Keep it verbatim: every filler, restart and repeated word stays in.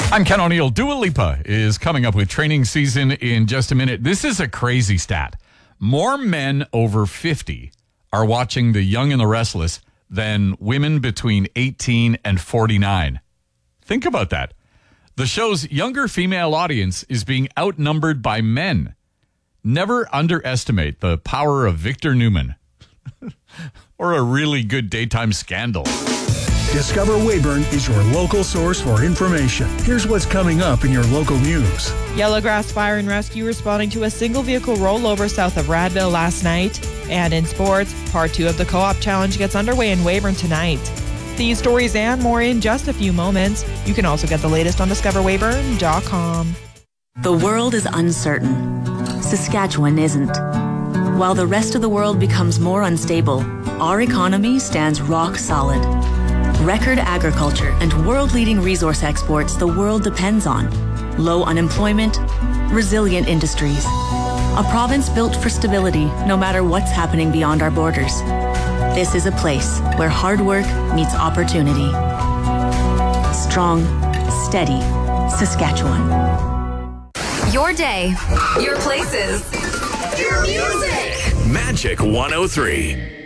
I'm Ken O'Neill. Dua Lipa is coming up with training season in just a minute. This is a crazy stat. More men over fifty are watching The Young and the Restless than women between eighteen and forty-nine. Think about that. The show's younger female audience is being outnumbered by men. Never underestimate the power of Victor Newman or a really good daytime scandal. Discover Weyburn is your local source for information. Here's what's coming up in your local news. Yellowgrass Fire and Rescue responding to a single vehicle rollover south of Radville last night. And in sports, part two of the Co-op Challenge gets underway in Weyburn tonight. These stories and more in just a few moments. You can also get the latest on discover weyburn dot com. The world is uncertain. Saskatchewan isn't. While the rest of the world becomes more unstable, our economy stands rock solid. Record agriculture and world-leading resource exports the world depends on. Low unemployment, resilient industries. A province built for stability no matter what's happening beyond our borders. This is a place where hard work meets opportunity. Strong, steady Saskatchewan. Your day, your places, your music. Magic one oh three.